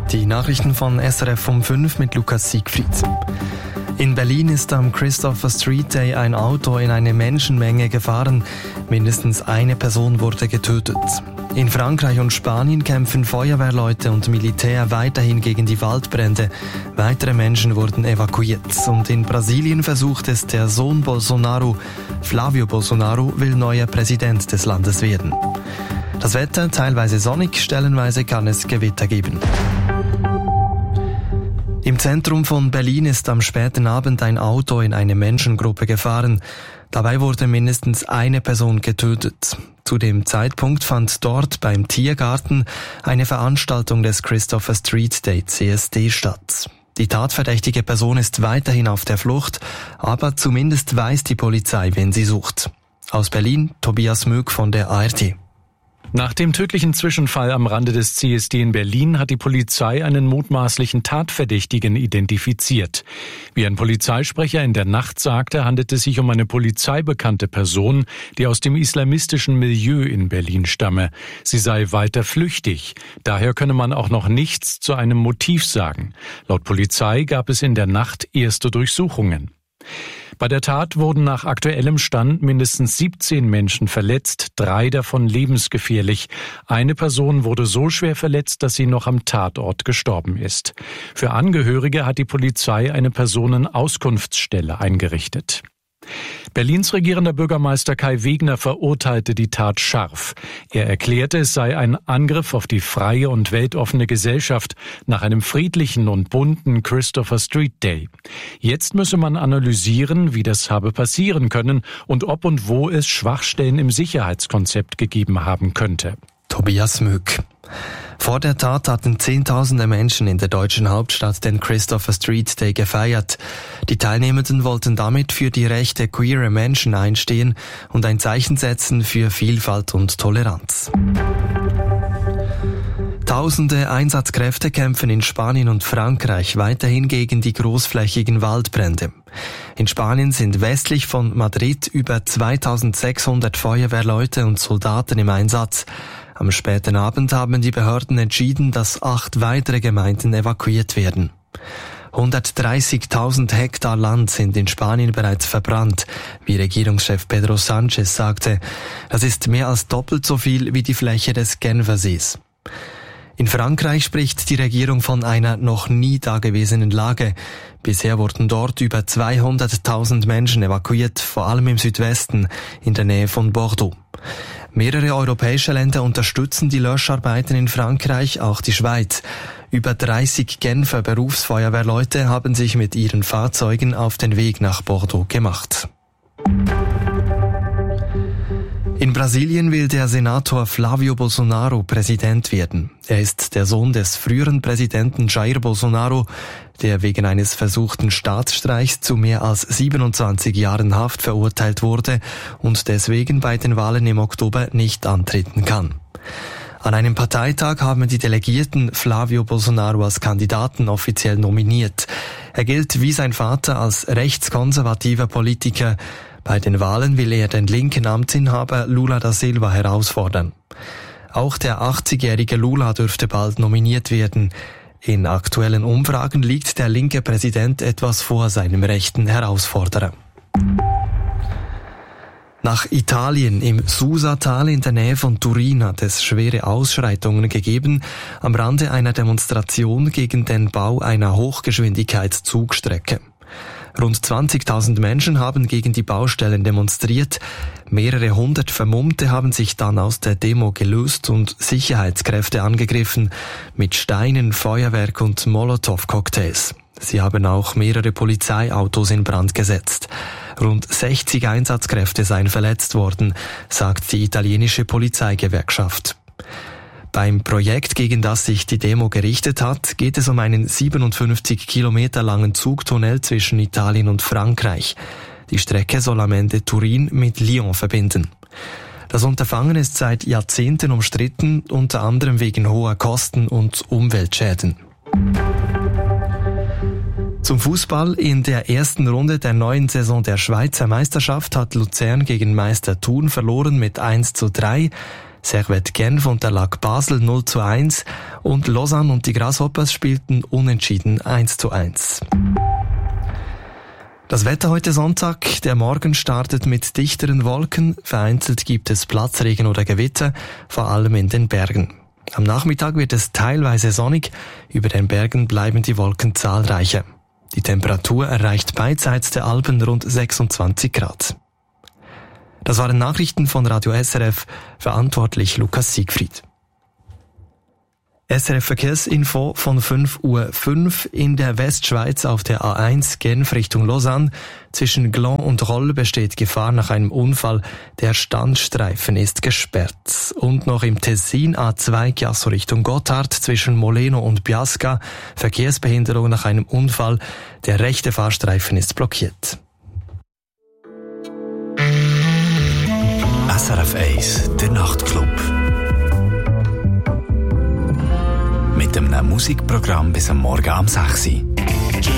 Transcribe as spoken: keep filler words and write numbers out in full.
Die Nachrichten von S R F um fünf mit Lukas Siegfried. In Berlin ist am Christopher Street Day ein Auto in eine Menschenmenge gefahren. Mindestens eine Person wurde getötet. In Frankreich und Spanien kämpfen Feuerwehrleute und Militär weiterhin gegen die Waldbrände. Weitere Menschen wurden evakuiert. Und in Brasilien versucht es der Sohn Bolsonaro. Flávio Bolsonaro will neuer Präsident des Landes werden. Das Wetter teilweise sonnig, stellenweise kann es Gewitter geben. Im Zentrum von Berlin ist am späten Abend ein Auto in eine Menschengruppe gefahren. Dabei wurde mindestens eine Person getötet. Zu dem Zeitpunkt fand dort beim Tiergarten eine Veranstaltung des Christopher Street Day C S D statt. Die tatverdächtige Person ist weiterhin auf der Flucht, aber zumindest weiß die Polizei, wen sie sucht. Aus Berlin, Tobias Möck von der A R D. Nach dem tödlichen Zwischenfall am Rande des C S D in Berlin hat die Polizei einen mutmaßlichen Tatverdächtigen identifiziert. Wie ein Polizeisprecher in der Nacht sagte, handelt es sich um eine polizeibekannte Person, die aus dem islamistischen Milieu in Berlin stamme. Sie sei weiter flüchtig. Daher könne man auch noch nichts zu einem Motiv sagen. Laut Polizei gab es in der Nacht erste Durchsuchungen. Bei der Tat wurden nach aktuellem Stand mindestens siebzehn Menschen verletzt, drei davon lebensgefährlich. Eine Person wurde so schwer verletzt, dass sie noch am Tatort gestorben ist. Für Angehörige hat die Polizei eine Personenauskunftsstelle eingerichtet. Berlins regierender Bürgermeister Kai Wegner verurteilte die Tat scharf. Er erklärte, es sei ein Angriff auf die freie und weltoffene Gesellschaft nach einem friedlichen und bunten Christopher Street Day. Jetzt müsse man analysieren, wie das habe passieren können und ob und wo es Schwachstellen im Sicherheitskonzept gegeben haben könnte. Tobias Möck. Vor der Tat hatten Zehntausende Menschen in der deutschen Hauptstadt den Christopher Street Day gefeiert. Die Teilnehmenden wollten damit für die Rechte queerer Menschen einstehen und ein Zeichen setzen für Vielfalt und Toleranz. Tausende Einsatzkräfte kämpfen in Spanien und Frankreich weiterhin gegen die großflächigen Waldbrände. In Spanien sind westlich von Madrid über zweitausendsechshundert Feuerwehrleute und Soldaten im Einsatz. Am späten Abend haben die Behörden entschieden, dass acht weitere Gemeinden evakuiert werden. hundertdreißigtausend Hektar Land sind in Spanien bereits verbrannt, wie Regierungschef Pedro Sánchez sagte. Das ist mehr als doppelt so viel wie die Fläche des Genfersees. In Frankreich spricht die Regierung von einer noch nie dagewesenen Lage. Bisher wurden dort über zweihunderttausend Menschen evakuiert, vor allem im Südwesten, in der Nähe von Bordeaux. Mehrere europäische Länder unterstützen die Löscharbeiten in Frankreich, auch die Schweiz. Über dreißig Genfer Berufsfeuerwehrleute haben sich mit ihren Fahrzeugen auf den Weg nach Bordeaux gemacht. In Brasilien will der Senator Flávio Bolsonaro Präsident werden. Er ist der Sohn des früheren Präsidenten Jair Bolsonaro, der wegen eines versuchten Staatsstreichs zu mehr als siebenundzwanzig Jahren Haft verurteilt wurde und deswegen bei den Wahlen im Oktober nicht antreten kann. An einem Parteitag haben die Delegierten Flávio Bolsonaro als Kandidaten offiziell nominiert. Er gilt wie sein Vater als rechtskonservativer Politiker. Bei den Wahlen will er den linken Amtsinhaber Lula da Silva herausfordern. Auch der achtzigjährige Lula dürfte bald nominiert werden. In aktuellen Umfragen liegt der linke Präsident etwas vor seinem rechten Herausforderer. Nach Italien im Susatal in der Nähe von Turin hat es schwere Ausschreitungen gegeben am Rande einer Demonstration gegen den Bau einer Hochgeschwindigkeitszugstrecke. Rund zwanzigtausend Menschen haben gegen die Baustellen demonstriert. Mehrere hundert Vermummte haben sich dann aus der Demo gelöst und Sicherheitskräfte angegriffen mit Steinen, Feuerwerk und Molotow-Cocktails. Sie haben auch mehrere Polizeiautos in Brand gesetzt. Rund sechzig Einsatzkräfte seien verletzt worden, sagt die italienische Polizeigewerkschaft. Beim Projekt, gegen das sich die Demo gerichtet hat, geht es um einen siebenundfünfzig Kilometer langen Zugtunnel zwischen Italien und Frankreich. Die Strecke soll am Ende Turin mit Lyon verbinden. Das Unterfangen ist seit Jahrzehnten umstritten, unter anderem wegen hoher Kosten und Umweltschäden. Zum Fußball: In der ersten Runde der neuen Saison der Schweizer Meisterschaft hat Luzern gegen Meister Thun verloren mit eins zu drei. Servette Genf unterlag Basel null zu eins und Lausanne und die Grasshoppers spielten unentschieden eins zu eins. Das Wetter heute Sonntag. Der Morgen startet mit dichteren Wolken. Vereinzelt gibt es Platzregen oder Gewitter, vor allem in den Bergen. Am Nachmittag wird es teilweise sonnig. Über den Bergen bleiben die Wolken zahlreicher. Die Temperatur erreicht beidseits der Alpen rund sechsundzwanzig Grad. Das waren Nachrichten von Radio S R F, verantwortlich Lukas Siegfried. S R F Verkehrsinfo von fünf Uhr fünf in der Westschweiz auf der A eins Genf Richtung Lausanne. Zwischen Gland und Rolle besteht Gefahr nach einem Unfall. Der Standstreifen ist gesperrt. Und noch im Tessin A zwei Chiasso Richtung Gotthard zwischen Moleno und Biasca. Verkehrsbehinderung nach einem Unfall. Der rechte Fahrstreifen ist blockiert. S R F eins, der Nachtclub. Mit einem Musikprogramm bis am Morgen um sechs Uhr.